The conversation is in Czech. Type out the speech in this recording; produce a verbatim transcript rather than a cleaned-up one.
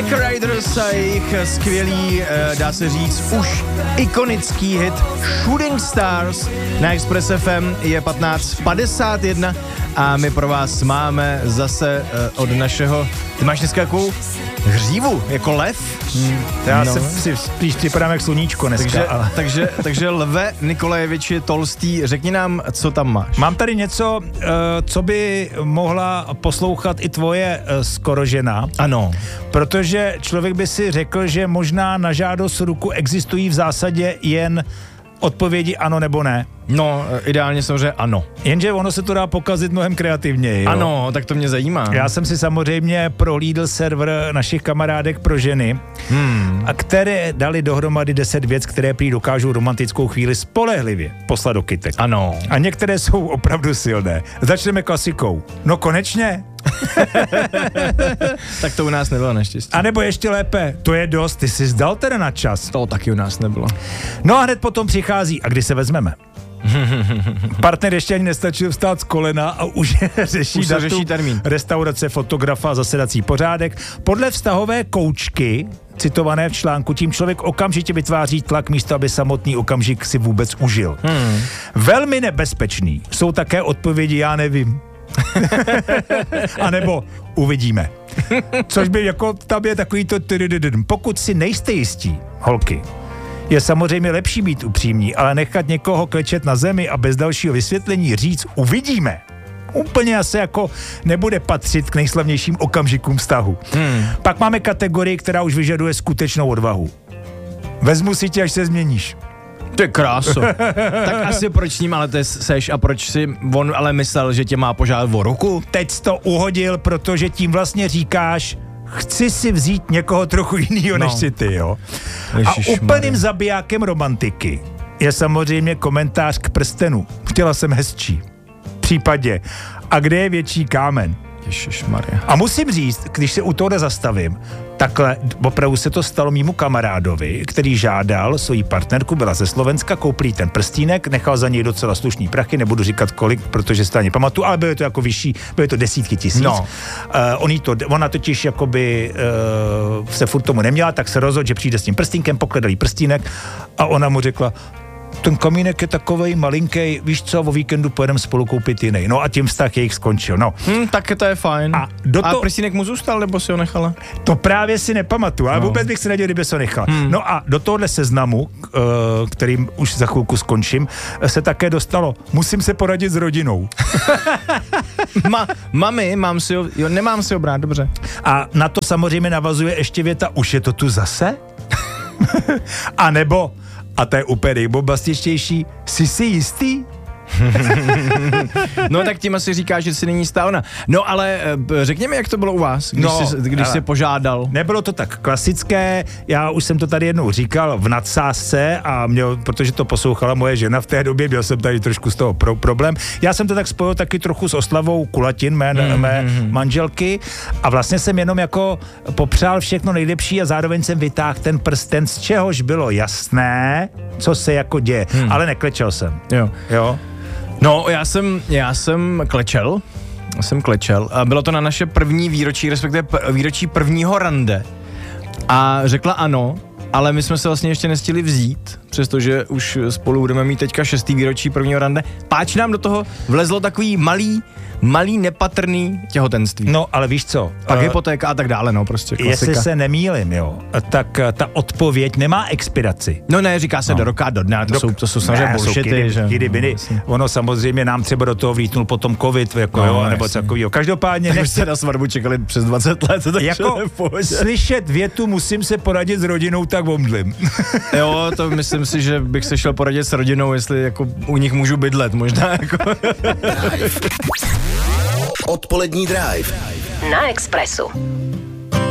Black Raiders a jejich skvělý, dá se říct, už ikonický hit Shooting Stars. Na Express F M je patnáct padesát jedna a my pro vás máme zase od našeho, ty máš dneska jakou hřívu, jako lev? Hmm. Já no. se si spíš připadám jak sluníčko dneska. Takže, ale... takže, takže Lve Nikolajeviči Tolstý, řekni nám, co tam máš. Mám tady něco, co by mohla poslouchat i tvoje skoro žena. Ano. Protože člověk by si řekl, že možná na žádost ruku existují v zásadě jen odpovědi ano nebo ne. No, ideálně samozřejmě ano. Jenže ono se to dá pokazit mnohem kreativněji. Jo? Ano, tak to mě zajímá. Já jsem si samozřejmě prohlídl server našich kamarádek pro ženy, hmm. a které dali dohromady deset věc, které prý dokážou romantickou chvíli spolehlivě poslat do kytek. Ano. A některé jsou opravdu silné. Začneme klasikou. No konečně. Tak to u nás nebylo naštěstí. A nebo ještě lépe, to je dost, ty jsi zdal teda na čas. To taky u nás nebylo. No a hned potom přichází, a kdy se vezmeme? Partner ještě ani nestačil vstát z kolena a už řeší, už datum, řeší termín. Restaurace, fotografa, zasedací pořádek. Podle vztahové koučky, citované v článku, tím člověk okamžitě vytváří tlak místo, aby samotný okamžik si vůbec užil. Hmm. Velmi nebezpečný jsou také odpovědi, já nevím. A nebo uvidíme. Což by jako tam je takový to tydydydyn. Pokud si nejste jistí, holky, je samozřejmě lepší být upřímní, ale nechat někoho klečet na zemi a bez dalšího vysvětlení říct uvidíme, úplně asi jako nebude patřit k nejslavnějším okamžikům vztahu. Hmm. Pak máme kategorii, která už vyžaduje skutečnou odvahu. Vezmu si tě, až se změníš. To je kráso. Tak asi proč s ním ale ty seš a proč si on ale myslel, že tě má požádat o ruku? Teď jsi to uhodil, protože tím vlastně říkáš, chci si vzít někoho trochu jinýho, no. než si ty, jo? Ježišmarja. A úplným zabijákem romantiky je samozřejmě komentář k prstenu. Chtěla jsem hezčí. V případě, a kde je větší kámen? Ježišmarja. A musím říct, když se u toho zastavím, takhle opravdu se to stalo mému kamarádovi, který žádal svoji partnerku, byla ze Slovenska, koupil ten prstínek, nechal za něj docela slušný prachy, nebudu říkat kolik, protože si to ani pamatuju, ale byly to jako vyšší, byly to desítky tisíc. No. Uh, on to, ona totiž jakoby uh, se furt tomu neměla, tak se rozhodl, že přijde s tím prstínkem, pokladal jí prstínek a ona mu řekla, ten kamínek je takovej malinký, víš co, o víkendu pojedeme spolu koupit jiný. No a tím vztah jejich skončil, no. Hmm, tak to je fajn. A, do to... a prstínek mu zůstal, nebo si ho nechala? To právě si nepamatuju, ale no. vůbec bych si nedělal, kdyby se ho nechal. Hmm. No a do tohohle seznamu, kterým už za chvilku skončím, se také dostalo, musím se poradit s rodinou. Ma, mami, mám si ho, jo, nemám si ho brát, dobře. A na to samozřejmě navazuje ještě věta, už je to tu zase? A nebo a to je úplně nejbombastičtější, jsi si jistý? No tak tím asi říkáš, že si není stávna. No ale řekněme, jak to bylo u vás, když no, jsi, když jsi požádal. Nebylo to tak klasické, já už jsem to tady jednou říkal v nadsázce a měl, protože to poslouchala moje žena v té době, měl jsem tady trošku z toho pro, problém. Já jsem to tak spojil taky trochu s oslavou kulatin mé, mm, mé mm. manželky a vlastně jsem jenom jako popřál všechno nejlepší a zároveň jsem vytáhl ten prsten, z čehož bylo jasné, co se jako děje, mm. ale neklečel jsem. Jo. Jo. No, já jsem, já jsem klečel, já jsem klečel a bylo to na naše první výročí, respektive p- výročí prvního rande a řekla ano, ale my jsme se vlastně ještě nestihli vzít, přestože už spolu budeme mít teďka šestý výročí prvního rande. Páč nám do toho vlezlo takový malý, malý nepatrný těhotenství. No, ale víš co? Pak uh, hypotéka a tak dále, no, prostě klasika. Jestli se nemýlim, jo, tak ta odpověď nemá expiraci. No ne, říká se no. do roka a do dna, to, do, jsou, to jsou samozřejmě bullshity, že? Kdy, kdy, no, ono samozřejmě nám třeba do toho vlítnul potom covid, jako no, jo, nebo takovýho. Každopádně... Tak už jste na svatbu čekali přes dvacet let, takže jako slyšet větu, musím se poradit s rodinou, tak omdlím. Jo, to myslím si, že bych se šel poradit s rodinou, jestli jako u nich můžu bydlet, možná jako... Odpolední Drive na Expressu.